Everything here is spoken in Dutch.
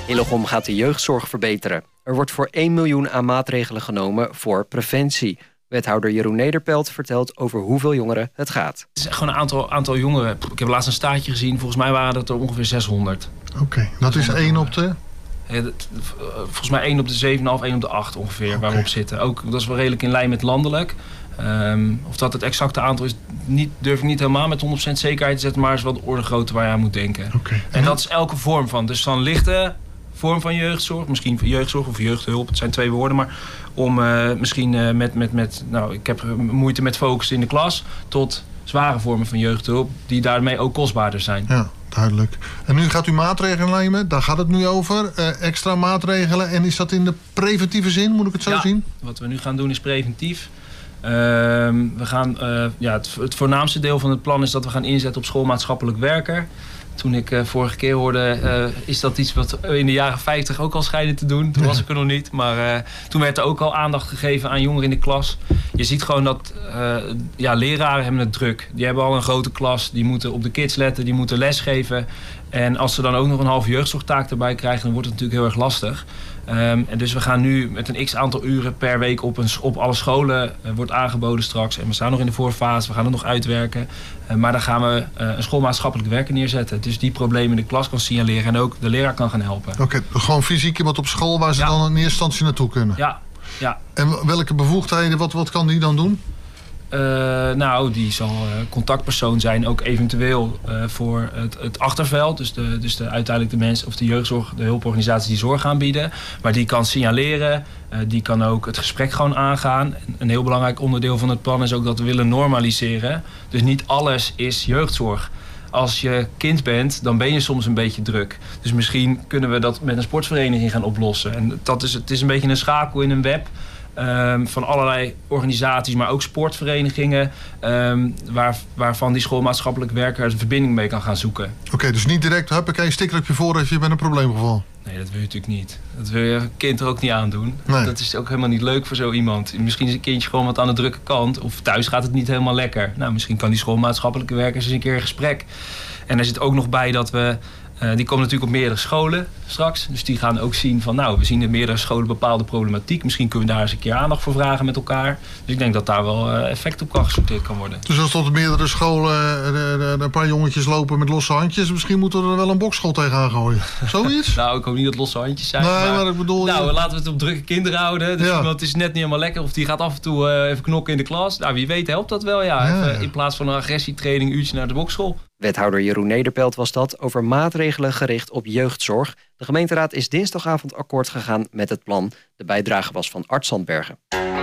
Hillegom gaat de jeugdzorg verbeteren. Er wordt voor 1 miljoen aan maatregelen genomen voor preventie. Wethouder Jeroen Nederpelt vertelt over hoeveel jongeren het gaat. Het is gewoon een aantal jongeren. Ik heb laatst een staatje gezien. Volgens mij waren dat er ongeveer 600. Oké, dat is 1 op de... Volgens mij 1 op de 7,5, 1 op de 8 ongeveer waar we op zitten. Ook, dat is wel redelijk in lijn met landelijk. Of dat het exacte aantal is, durf ik niet helemaal met 100% zekerheid te zetten. Maar is wel de orde grootte waar je aan moet denken. Okay. En dat is elke vorm van. Dus van lichte vorm van jeugdzorg. Misschien jeugdzorg of jeugdhulp. Het zijn 2 woorden. Maar om misschien ik heb moeite met focussen in de klas. Tot zware vormen van jeugdhulp. Die daarmee ook kostbaarder zijn. Ja, duidelijk. En nu gaat u maatregelen nemen. Daar gaat het nu over. Extra maatregelen. En is dat in de preventieve zin? Moet ik het zo zien? Wat we nu gaan doen is preventief. We gaan, het voornaamste deel van het plan is dat we gaan inzetten op schoolmaatschappelijk werker. Toen ik vorige keer hoorde, is dat iets wat in de jaren 50 ook al schijnen te doen. Toen was ik er nog niet. Maar toen werd er ook al aandacht gegeven aan jongeren in de klas. Je ziet gewoon dat leraren hebben het druk. Die hebben al een grote klas. Die moeten op de kids letten. Die moeten lesgeven. En als ze dan ook nog een halve jeugdzorgtaak erbij krijgen, dan wordt het natuurlijk heel erg lastig. En dus we gaan nu met een x-aantal uren per week op alle scholen wordt aangeboden straks. En we staan nog in de voorfase, we gaan het nog uitwerken. Maar dan gaan we een schoolmaatschappelijk werker neerzetten. Dus die problemen in de klas kan signaleren en ook de leraar kan gaan helpen. Oké, gewoon fysiek iemand op school waar ze dan in eerste instantie naartoe kunnen? Ja. En welke bevoegdheden, wat kan die dan doen? Die zal contactpersoon zijn, ook eventueel voor het achterveld. Dus uiteindelijk de mensen of de jeugdzorg, de hulporganisaties die zorg aanbieden. Maar die kan signaleren, die kan ook het gesprek gewoon aangaan. Een heel belangrijk onderdeel van het plan is ook dat we willen normaliseren. Dus niet alles is jeugdzorg. Als je kind bent, dan ben je soms een beetje druk. Dus misschien kunnen we dat met een sportvereniging gaan oplossen. En het is een beetje een schakel in een web. Van allerlei organisaties, maar ook sportverenigingen, waarvan die schoolmaatschappelijk werker een verbinding mee kan gaan zoeken. Oké, dus niet direct, huppakee, sticker op je voorhoofd, je bent een probleemgeval. Nee, dat wil je natuurlijk niet. Dat wil je kind er ook niet aandoen. Nee. Dat is ook helemaal niet leuk voor zo iemand. Misschien is een kindje gewoon wat aan de drukke kant. Of thuis gaat het niet helemaal lekker. Nou, misschien kan die schoolmaatschappelijke werkers eens een keer in gesprek. En er zit ook nog bij dat we... die komen natuurlijk op meerdere scholen straks. Dus die gaan ook zien van, we zien in meerdere scholen bepaalde problematiek. Misschien kunnen we daar eens een keer aandacht voor vragen met elkaar. Dus ik denk dat daar wel effect op gesorteerd kan worden. Dus als tot meerdere scholen een paar jongetjes lopen met losse handjes, misschien moeten we er wel een bokschool tegenaan gooien. Zoiets? Ik hoop niet dat losse handjes zijn. Nee, maar ik bedoel... laten we het op drukke kinderen houden. Dus iemand is net niet helemaal lekker of die gaat af en toe even knokken in de klas. Wie weet helpt dat wel, Even, in plaats van een agressietraining, uurtje naar de bokschool. Wethouder Jeroen Nederpelt was dat over maatregelen gericht op jeugdzorg. De gemeenteraad is dinsdagavond akkoord gegaan met het plan. De bijdrage was van Art Sandbergen.